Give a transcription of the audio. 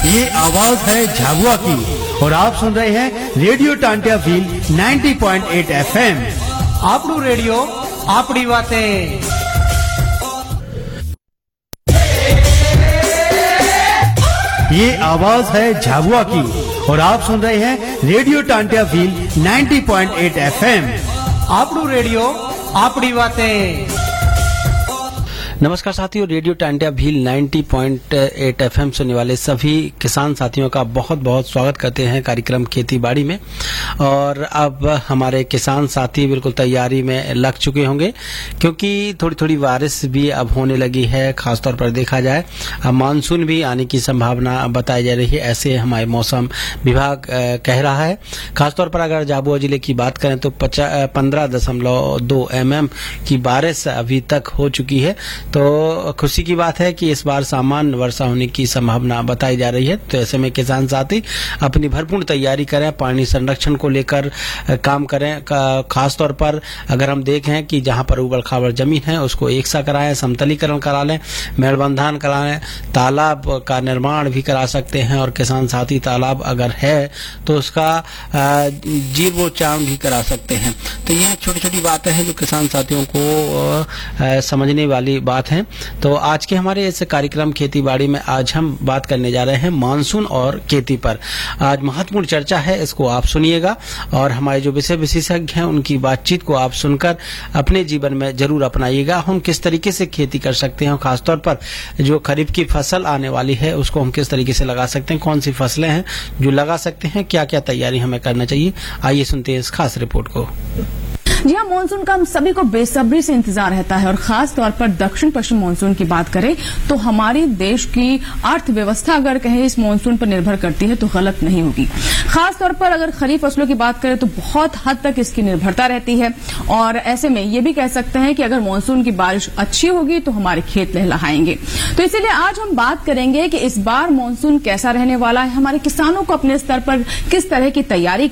ये आवाज है झाबुआ की और आप सुन रहे हैं radio Tantia feel 90.8 FM। आपनू radio आपड़ी बातें। ये आवाज है झाबुआ की और आप सुन रहे हैं radio Tantia feel 90.8 FM। आपनू radio आपड़ी बातें। नमस्कार साथियों, रेडियो टांटिया भील 90.8 FM सुनने वाले सभी किसान साथियों का बहुत बहुत स्वागत करते हैं कार्यक्रम खेती बाड़ी में। और अब हमारे किसान साथी बिल्कुल तैयारी में लग चुके होंगे क्योंकि थोड़ी थोड़ी बारिश भी अब होने लगी है। खासतौर पर देखा जाए अब मानसून भी आने की संभावना बताई जा रही है, ऐसे हमारे मौसम विभाग कह रहा है। खासतौर पर अगर झाबुआ जिले की बात करें तो 15.2 mm की बारिश अभी तक हो चुकी है। तो खुशी की बात है कि इस बार सामान्य वर्षा होने की संभावना बताई जा रही है। तो ऐसे में किसान साथी अपनी भरपूर तैयारी करें, पानी संरक्षण को लेकर काम करें। खास तौर पर अगर हम देखें कि जहां पर उबड़ खाबड़ जमीन है उसको एकसा कराएं, समतलीकरण करा लें, मेड़बंधान करा लें, तालाब का निर्माण भी करा सकते हैं। और किसान साथी तालाब अगर है तो उसका जीर्णोच्चारण भी करा सकते हैं। तो यह छोटी छोटी बातें हैं जो किसान साथियों को समझने वाली बात है। तो आज के हमारे इस कार्यक्रम खेती बाड़ी में आज हम बात करने जा रहे हैं मानसून और खेती पर। आज महत्वपूर्ण चर्चा है, इसको आप सुनिएगा और हमारे जो विषय विशेषज्ञ हैं उनकी बातचीत को आप सुनकर अपने जीवन में जरूर अपनाइएगा। हम किस तरीके से खेती कर सकते हैं, खासतौर पर जो खरीफ की फसल आने वाली है उसको हम किस तरीके से लगा सकते हैं, कौन सी फसलें हैं जो लगा सकते हैं, क्या क्या तैयारी हमें करना चाहिए। आइए सुनते हैं इस खास रिपोर्ट को। जी हाँ, मानसून का हम सभी को बेसब्री से इंतजार रहता है और खास तौर पर दक्षिण पश्चिम मानसून की बात करें तो हमारी देश की अर्थव्यवस्था अगर कहें इस मानसून पर निर्भर करती है तो गलत नहीं होगी। खास तौर पर अगर खरीफ फसलों की बात करें तो बहुत हद तक इसकी निर्भरता रहती है और ऐसे में ये भी कह सकते हैं कि अगर मानसून की बारिश अच्छी होगी तो हमारे खेत लहलहाएंगे। तो इसीलिए आज हम बात करेंगे कि इस बार मानसून कैसा रहने वाला है, हमारे किसानों को अपने स्तर पर किस तरह की तैयारी